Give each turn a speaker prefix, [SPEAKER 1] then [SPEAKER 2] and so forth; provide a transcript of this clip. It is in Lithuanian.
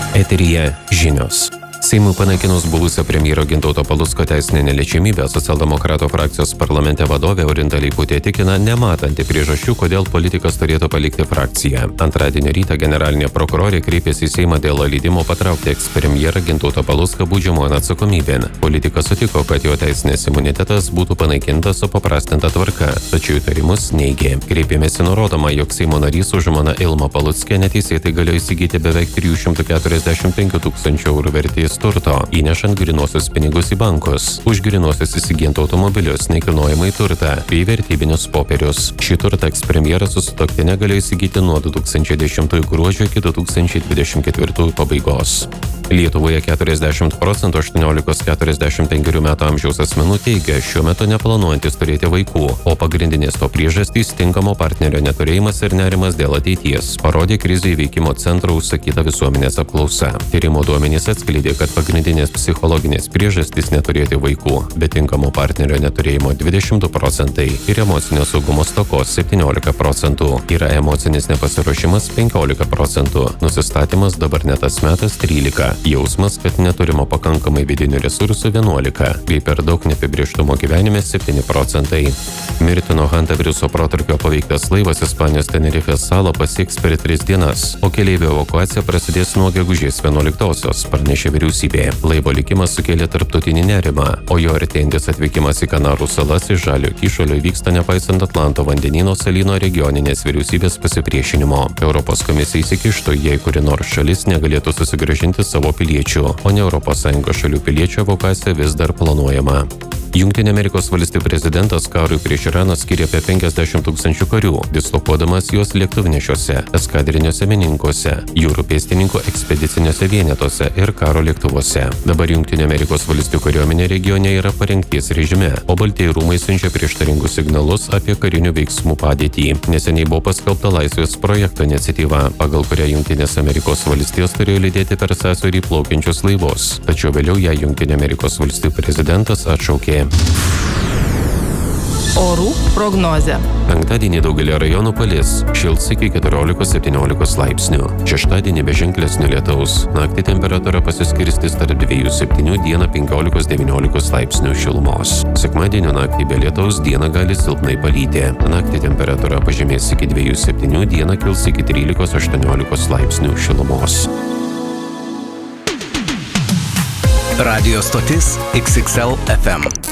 [SPEAKER 1] Eteryje žinios. Seimui panaikinus buvusio premjero Gintauto Palucko teisinę neliečiamybę, socialdemokratų frakcijos parlamente vadovė Orinta Leiputė tikina, nematanti priežasčių, kodėl politikas turėtų palikti frakciją. Antradienio rytą generalinė prokurorė kreipėsi į Seimą dėl leidimo patraukti ekspremjerą Gintautą Palucką baudžiamojon atsakomybėn. Politikas sutiko, kad jo teisinės imunitetas būtų panaikintas supaprastinta tvarka, tačiau įtarimus neigė. Kreipėmėsi nurodoma, jog Seimo narys už žmoną Ilmą Paluckę neteisėtai galėjo įsigyti beveik 345 tūkstančių eurų vertės turto, įnešant grynuosius pinigus į bankus, už grynuosius įsigyjant automobilius, nekilnojamąjį turtą bei vertybinius popierius. Šį turtą ekspremjeras su sutuoktine galėjo įsigyti nuo 2010 gruodžio iki 2024 pabaigos. Lietuvoje 40% 18–45 metų amžiaus asmenų teigia, šiuo metu neplanuojantis turėti vaikų, o pagrindinės to priežastys tinkamo partnerio neturėjimas ir nerimas dėl ateities, parodė krizių įveikimo centro užsakyta visuomenės apklausa. Tyrimo duomenys atskleidė, kad pagrindinės psichologinės priežastys neturėti vaikų, bet tinkamo partnerio neturėjimo 22% ir emocinio saugumo stokos 17%, yra emocinis nepasiruošimas 15%, nusistatymas dabar ne tas metas 13%. Jausmas, kad neturima pakankamai vidinių resursų 11%, bei per daug neapibrėžtumo gyvenime 7%. Mirtino hantaviruso protrūkio paveiktas laivas Ispanijos Tenerifės salą pasieks per 3 dienas, o keleivių evakuacija prasidės nuo gegužės 11-osios, pranešė vyriausybė. Laivo likimas sukėlė tarptautinį nerimą, o jo artėjantis atvykimas į Kanarų salas iš Žaliojo kyšulio vyksta nepaisant Atlanto vandenyno salyno regioninės vyriausybės pasipriešinimo. Europos komisija įsikištų, jei kuri nors šalis negalėtų susigrąžinti savo piliečių, o ne ES šalių piliečių evakuacija vis dar planuojama. Jungtinių Amerikos valstijų prezidentas karui prieš Iraną skiria apie 50 tūkstančių karių, dislokuodamas juos lėktuvnešiuose, eskadriniuose mininkuose, jūrų pėstininkų ekspediciniuose vienetuose ir karo lėktuvuose. Dabar Jungtinių Amerikos valstijų kariuomenė regione yra parengties režime, o Baltieji rūmai siunčia prieštaringus signalus apie karinių veiksmų padėtį. Neseniai buvo paskelbta Laisvės projekto iniciatyva, pagal kurią Jungtinės Amerikos valstijos turėjo lydėti per sąsiaurį plaukiančius laivus, tačiau vėliau ją Jungtinių Amerikos valstijų prezidentas atšaukė.
[SPEAKER 2] Orų prognozė.
[SPEAKER 1] Penktadienį daugelį rajonų palis, šils iki 14–17 laipsnių. Šeštadienį be ženklesnio lietaus. Naktį temperatūra pasiskirstys tarp 2–7, dieną 15–19 laipsnių šilumos. Sekmadienio naktį be lietaus, dieną gali silpnai palyti. Naktį temperatūra pažemės iki 2–7, dieną kils iki 13–18 laipsnių šilumos.
[SPEAKER 3] Radio stotis XXL FM.